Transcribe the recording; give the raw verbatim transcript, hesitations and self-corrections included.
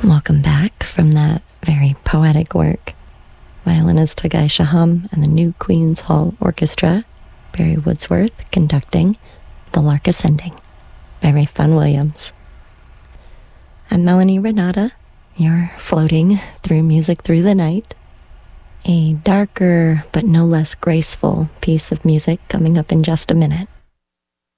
Welcome back from that very poetic work. Violinist Tagai Shaham and the New Queen's Hall Orchestra, Barry Woodsworth conducting The Lark Ascending by Ralph Vaughan Williams. I'm Melanie Renata. You're floating through music through the night. A darker but no less graceful piece of music coming up in just a minute.